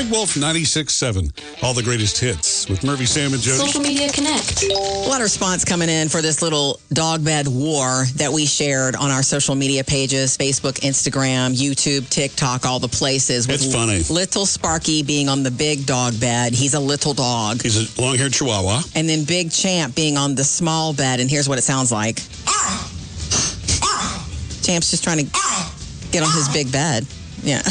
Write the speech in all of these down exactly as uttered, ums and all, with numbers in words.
Big Wolf ninety-six seven. All the greatest hits with Murphy, Sam, and Jody. Social Media Connect. A lot of response coming in for this little dog bed war that we shared on our social media pages, Facebook, Instagram, YouTube, TikTok, all the places. With It's funny. Little Sparky being on the big dog bed. He's a little dog. He's a long-haired chihuahua. And then Big Champ being on the small bed. And here's what it sounds like. Champ's just trying to get on his big bed. Yeah.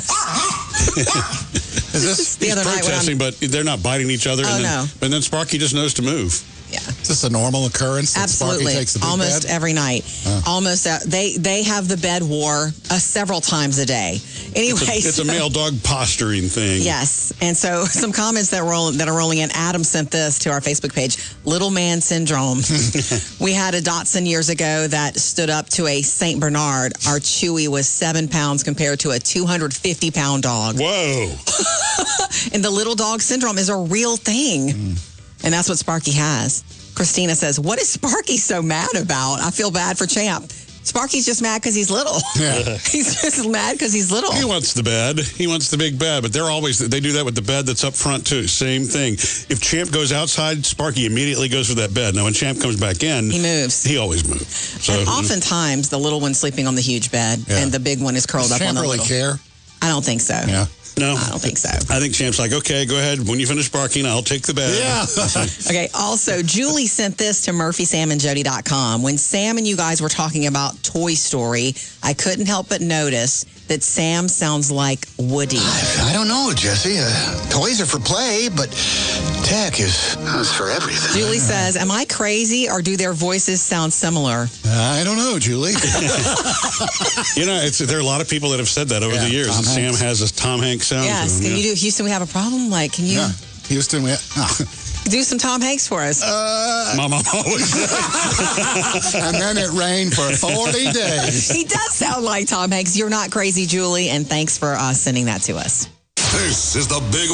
Is this the he's other night when protesting, but they're not biting each other. Oh, and then, no. And then Sparky just knows to move. Yeah. Is this a normal occurrence? that Absolutely. Sparky takes the big Almost bed? every night. Uh. Almost. Uh, they they have the bed war uh, several times a day. Anyway, It's a, it's a male dog posturing thing. Yes, and so some comments that roll that are rolling in. Adam sent this to our Facebook page. Little man syndrome. We had a Dachshund years ago that stood up to a Saint Bernard. Our Chewy was seven pounds compared to a two hundred fifty pound dog. Whoa. And the little dog syndrome is a real thing. Mm. And that's what Sparky has. Christina says, what is Sparky so mad about? I feel bad for Champ. Sparky's just mad because he's little. Yeah. He's just mad because he's little. He wants the bed. He wants the big bed, but they're always, they do that with the bed that's up front too. Same thing. If Champ goes outside, Sparky immediately goes for that bed. Now, when Champ comes back in, He moves. He always moves. So, And oftentimes, the little one's sleeping on the huge bed, Yeah. and the big one is curled Does up on Champ the really little. care? I don't think so. Yeah. no. I don't think so. I think Champ's like, okay, go ahead. When you finish barking, I'll take the bed. Yeah. Okay, also, Julie sent this to Murphy Sam and Jody dot com. When Sam and you guys were talking about Toy Story, I couldn't help but notice that Sam sounds like Woody. I don't know, Jesse. Uh, toys are for play, but tech is, is for everything. Julie says, am I crazy or do their voices sound similar? I don't know, Julie. You know, it's, there are a lot of people that have said that over Yeah, the years. Tom that Sam Hanks. has a Tom Hanks sound Yes. to him. Can yeah. you do Houston, we have a problem? Like, can you Yeah. Houston, we... do some Tom Hanks for us? Uh, My mom always and then it rained for forty days. He does sound like Tom Hanks. You're not crazy, Julie, and thanks for uh, sending that to us. This is the Big